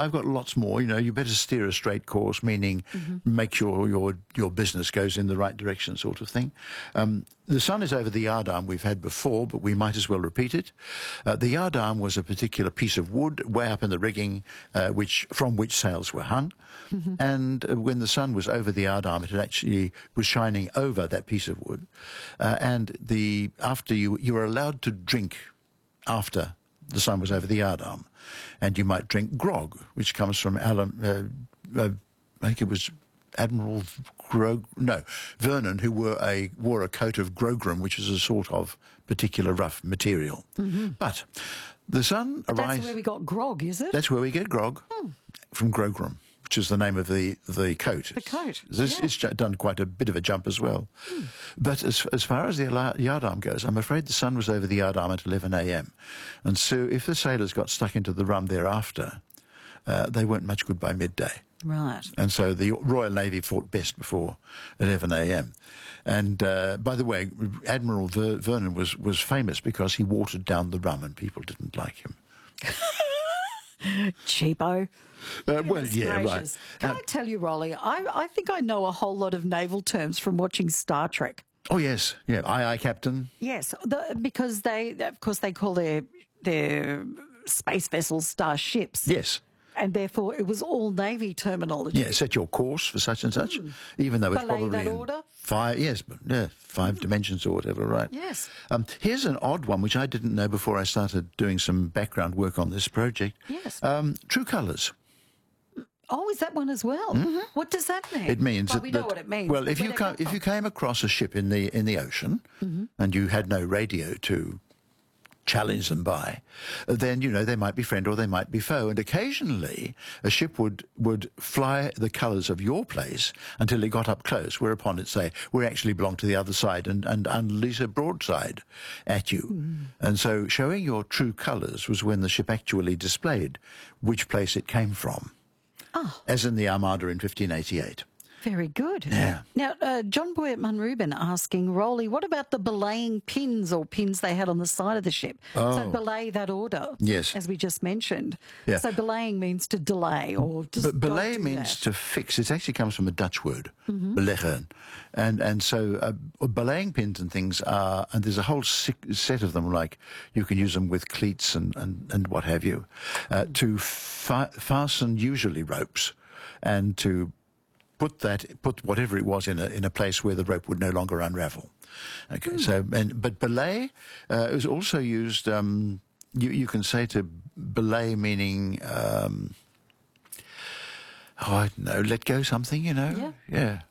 I've got lots more. You know, you better steer a straight course, meaning make sure your business goes in the right direction, sort of thing. The sun is over the yardarm we've had before, but we might as well repeat it. The yardarm was a particular piece of wood way up in the rigging, from which sails were hung. And when the sun was over the yardarm, it actually was shining over that piece of wood. And after you were allowed to drink after the sun was over the yardarm, and you might drink grog, which comes from I think it was Admiral Vernon, who wore a coat of grogram, which is a sort of particular rough material. But the sun arises. That's where we got grog, is it? That's where we get grog, from grogram, which is the name of the coat. The coat. It's done quite a bit of a jump as well. But as far as the yardarm goes, I'm afraid the sun was over the yardarm at 11 a.m. And so if the sailors got stuck into the rum thereafter, they weren't much good by midday. Right. And so the Royal Navy fought best before 11 a.m. And by the way, Admiral Vernon was famous because he watered down the rum and people didn't like him. Cheapo. Well, yeah, gracious. right. Can I tell you, Rolly, I think I know a whole lot of naval terms from watching Star Trek. Oh, yes. Yeah, aye, Captain. Yes, because of course, they call their space vessels starships. Yes. And therefore, it was all Navy terminology. Yeah, set your course for such and such, even though it's Belay probably that in order? five dimensions or whatever, right? Yes. Here's an odd one, which I didn't know before I started doing some background work on this project. Yes. True colours. Oh, is that one as well? What does that mean? It means we know what it means. Well, if Where you they come if you from. came across a ship in the ocean and you had no radio to challenge them by, then, you know, they might be friend or they might be foe. And occasionally a ship would fly the colours of your place until it got up close, whereupon it'd say, we actually belong to the other side, and unleash a broadside at you. And so showing your true colours was when the ship actually displayed which place it came from, as in the Armada in 1588. Very good. Yeah. Now, John Boy at Munrubin asking, Rolly, what about the belaying pins or pins they had on the side of the ship? So belay that order. Yes. As we just mentioned. Yeah. So belaying means to delay or just But belay don't do means that. to fix. It actually comes from a Dutch word, beleggen. And so belaying pins and things are, and there's a whole set of them, like you can use them with cleats and what have you, to fasten usually ropes and to put whatever it was in a place where the rope would no longer unravel. Okay, but belay is also used. You can say to belay, meaning I don't know, let go something. You know, yeah.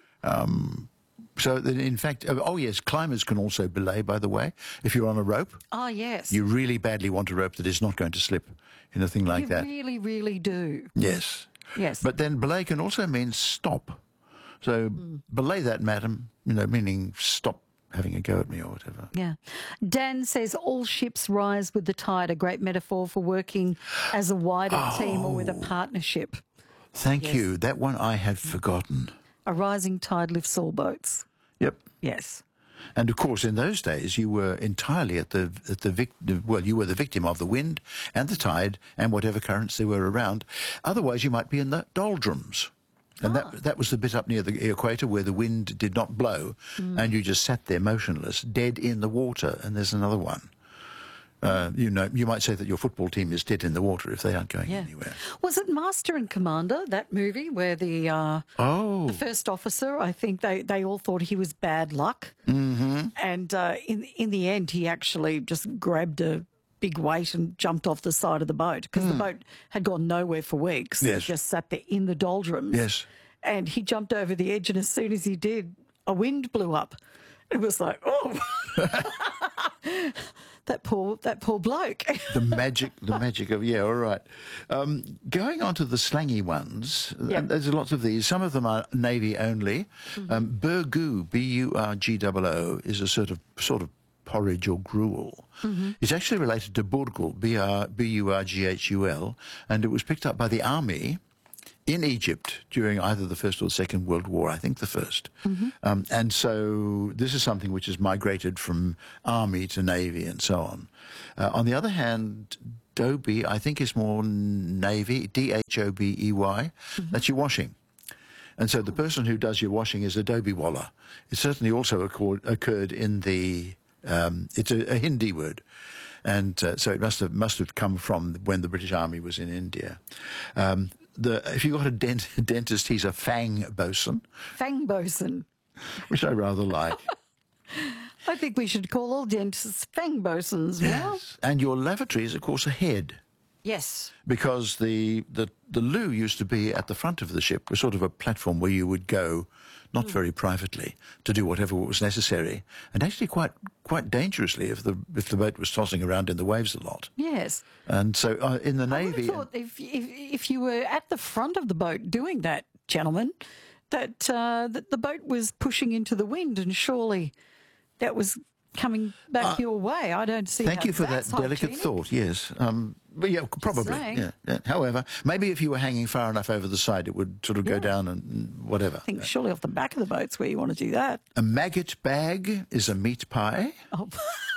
So that in fact, yes, climbers can also belay. By the way, if you're on a rope, Oh, yes. you really badly want a rope that is not going to slip, anything like that. You really, really do. Yes. Yes. But then belay can also mean stop. So belay that, madam, you know, meaning stop having a go at me or whatever. Yeah. Dan says all ships rise with the tide, a great metaphor for working as a wider team or with a partnership. Thank you. That one I had forgotten. A rising tide lifts all boats. Yep. Yes. And of course, in those days, you were entirely you were the victim of the wind and the tide and whatever currents there were around. Otherwise, you might be in the doldrums. And that was the bit up near the equator where the wind did not blow and you just sat there motionless, dead in the water. And there's another one. You know, you might say that your football team is dead in the water if they aren't going anywhere. Was it Master and Commander, that movie, where the first officer, I think they all thought he was bad luck. Mm-hmm. And in the end, he actually just grabbed a big weight and jumped off the side of the boat because the boat had gone nowhere for weeks. Yes. It just sat there in the doldrums. Yes. And he jumped over the edge, and as soon as he did, a wind blew up. It was like, oh, that poor bloke. The magic of, all right. Going on to the slangy ones, and there's lots of these. Some of them are Navy only. Burgoo, B-U-R-G-O-O, is a sort of porridge or gruel. It's actually related to burgul, B-U-R-G-H-U-L, and it was picked up by the army in Egypt during either the First or the Second World War, I think the first. And so this is something which has migrated from army to navy and so on. On the other hand, Dobey, I think, is more navy, D-H-O-B-E-Y. That's your washing. And so the person who does your washing is a Dobey Waller. It certainly also occurred in the, it's a Hindi word. And so it must have come from when the British Army was in India. If you've got a dentist, he's a fang bosun. Fang bosun. Which I rather like. I think we should call all dentists fang bosons now. Yes. And your lavatory is, of course, a head. Yes. Because the loo used to be at the front of the ship, was sort of a platform where you would go, not very privately, to do whatever was necessary, and actually quite dangerously if the boat was tossing around in the waves a lot. Yes. And so in the Navy, I thought if you were at the front of the boat doing that, gentlemen, that the boat was pushing into the wind, and surely that was coming back your way. I don't see. Thank you for that delicate thought. Yes. But yeah, probably. Yeah. However, maybe if you were hanging far enough over the side, it would sort of go down and whatever. I think surely off the back of the boat's where you want to do that. A maggot bag is a meat pie. Oh.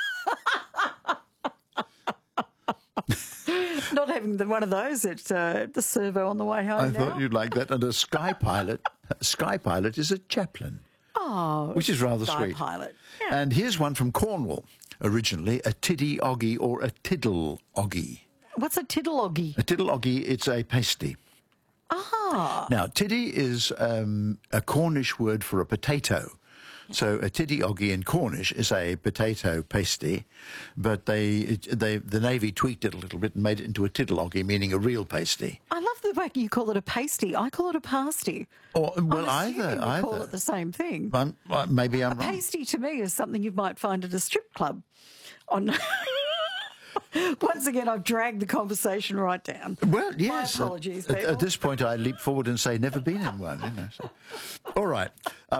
Not having one of those at the servo on the way home. I thought you'd like that. And a sky pilot is a chaplain. Oh, which is rather sweet. Pilot. Yeah. And here's one from Cornwall. Originally, a tiddy oggy or a tiddle oggy. What's a tiddle oggy? A tiddle oggy, it's a pasty. Ah. Now, tiddy is a Cornish word for a potato. So a tiddy oggy in Cornish is a potato pasty, but the Navy tweaked it a little bit and made it into a tiddle oggy, meaning a real pasty. I love the fact you call it a pasty. I call it a pasty. Or, well, either. Call it the same thing. Maybe I'm wrong. A pasty to me is something you might find at a strip club. Once again, I've dragged the conversation right down. Well, yes. My apologies, people. At this point, I leap forward and say, never been in one. You know, so. All right.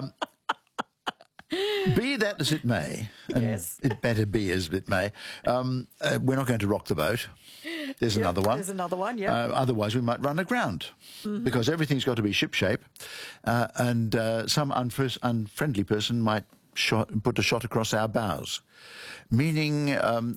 Be that as it may, and yes. It better be as it may, we're not going to rock the boat. There's another one. There's another one, yeah. Otherwise, we might run aground because everything's got to be shipshape, and some unfriendly person might put a shot across our bows, meaning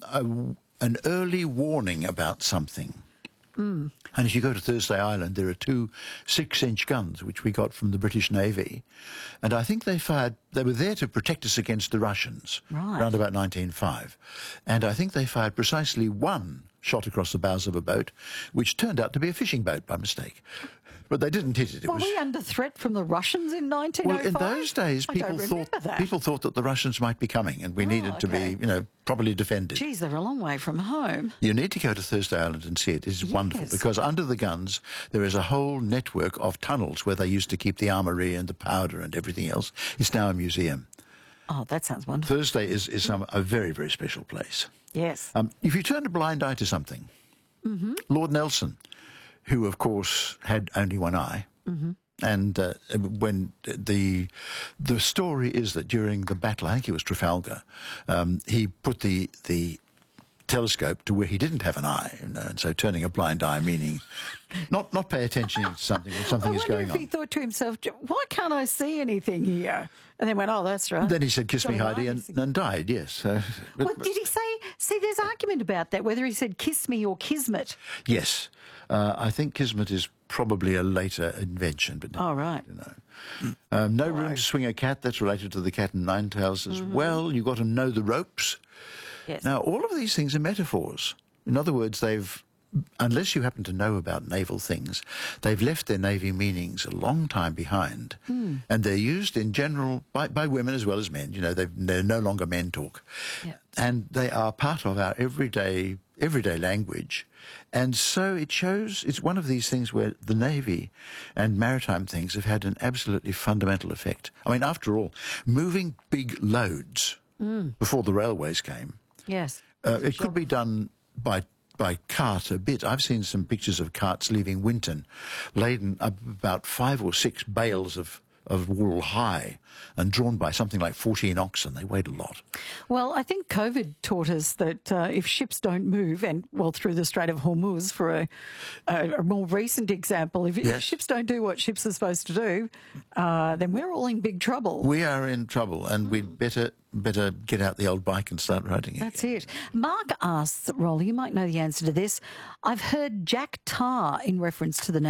an early warning about something. And if you go to Thursday Island, there are 2 6-inch guns, which we got from the British Navy. And I think they were there to protect us against the Russians, around about 1905. And I think they fired precisely one shot across the bows of a boat, which turned out to be a fishing boat by mistake. But they didn't hit it. Were we under threat from the Russians in 1905? Well, in those days, people thought that the Russians might be coming, and we needed to be, properly defended. Geez, they're a long way from home. You need to go to Thursday Island and see it. It's wonderful because under the guns there is a whole network of tunnels where they used to keep the armoury and the powder and everything else. It's now a museum. Oh, that sounds wonderful. Thursday is a very, very special place. Yes. If you turn a blind eye to something, Lord Nelson, who, of course, had only one eye. And when the story is that during the battle, I think it was Trafalgar, he put the telescope to where he didn't have an eye, and so turning a blind eye meaning not pay attention to something when something is going on. He thought to himself, why can't I see anything here? And then went, oh, that's right. Then he said, kiss me, Heidi, and died, yes. What did he say? See, there's argument about that, whether he said kiss me or kismet. Yes. I think kismet is probably a later invention. But right. No room to swing a cat. That's related to the Cat and Nine Tails as well. You've got to know the ropes. Yes. Now, all of these things are metaphors. In other words, unless you happen to know about naval things, they've left their Navy meanings a long time behind. And they're used in general by women as well as men. They're no longer men talk. Yeah. And they are part of our everyday language. And so it shows, it's one of these things where the Navy and maritime things have had an absolutely fundamental effect. I mean, after all, moving big loads before the railways came, yes, it could be done by cart a bit. I've seen some pictures of carts leaving Winton, laden up about 5 or 6 bales of of Woorall High and drawn by something like 14 oxen. They weighed a lot. Well, I think COVID taught us that if ships don't move, and well, through the Strait of Hormuz for a more recent example, if ships don't do what ships are supposed to do, then we're all in big trouble. We are in trouble, and we'd better get out the old bike and start riding it. That's it. Mark asks, Rolly, you might know the answer to this. I've heard Jack Tar in reference to the name